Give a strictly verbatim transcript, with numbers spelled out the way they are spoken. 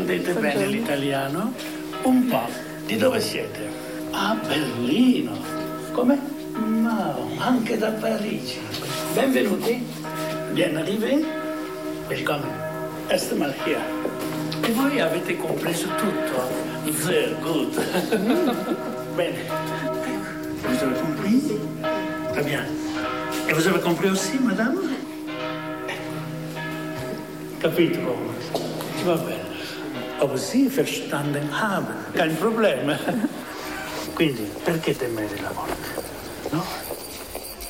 intendete bene l'italiano? Un po'. Di dove siete? Ah, Berlino. Come? Ma anche da Parigi. Benvenuti. Bien arrivé. Welcome. Erst mal hier. E voi avete compreso tutto? Sehr gut. Bene. Vous avez compris? Très bien. Et vous avez compris aussi, madame? Capito? Va bene. Ob Sie verstanden haben. Kein Problem. Quindi, perché temere la morte? No?